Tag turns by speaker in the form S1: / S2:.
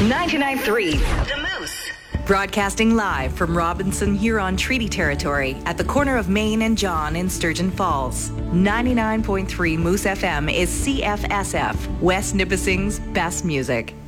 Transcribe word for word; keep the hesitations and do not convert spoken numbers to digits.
S1: ninety-nine point three The Moose. Broadcasting live from Robinson Huron Treaty Territory at the corner of Main and John in Sturgeon Falls. ninety-nine point three Moose F M is C F S F, West Nipissing's best music.